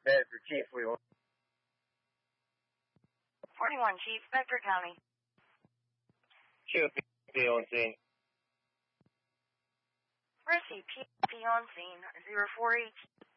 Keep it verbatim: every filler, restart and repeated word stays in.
Bedford, Chief, we will. forty-one, Chief, Bedford County. Chief, P on scene. Mercy, P, P on scene, zero four eight.